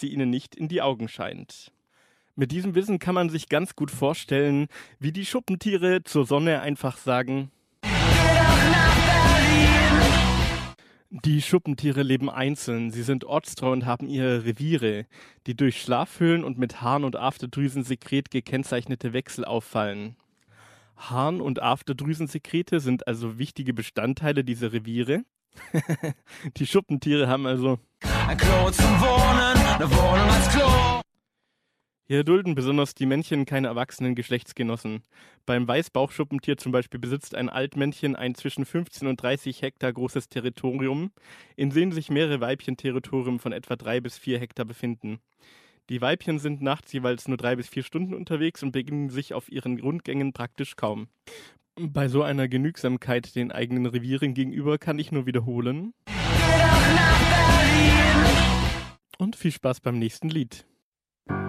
sie ihnen nicht in die Augen scheint. Mit diesem Wissen kann man sich ganz gut vorstellen, wie die Schuppentiere zur Sonne einfach sagen: Die Schuppentiere leben einzeln, sie sind ortstreu und haben ihre Reviere, die durch Schlafhöhlen und mit Harn- und Afterdrüsensekret gekennzeichnete Wechsel auffallen. Harn- und Afterdrüsensekrete sind also wichtige Bestandteile dieser Reviere. Die Schuppentiere haben also ein Klo zum Wohnen, eine Wohnung als Klo. Hier dulden besonders die Männchen keine erwachsenen Geschlechtsgenossen. Beim Weißbauchschuppentier zum Beispiel besitzt ein Altmännchen ein zwischen 15 und 30 Hektar großes Territorium, in dem sich mehrere Weibchen-Territorien von etwa 3 bis 4 Hektar befinden. Die Weibchen sind nachts jeweils nur 3 bis 4 Stunden unterwegs und begegnen sich auf ihren Rundgängen praktisch kaum. Bei so einer Genügsamkeit den eigenen Revieren gegenüber kann ich nur wiederholen. Und viel Spaß beim nächsten Lied.